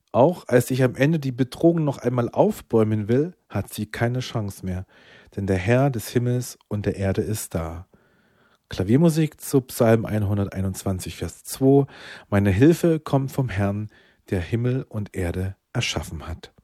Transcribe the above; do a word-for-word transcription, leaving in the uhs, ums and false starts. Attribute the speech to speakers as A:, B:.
A: Auch als sich am Ende die Bedrohung noch einmal aufbäumen will, hat sie keine Chance mehr, denn der Herr des Himmels und der Erde ist da. Klaviermusik zu Psalm hunderteinundzwanzig, Vers zwei. Meine Hilfe kommt vom Herrn, der Himmel und Erde erschaffen hat.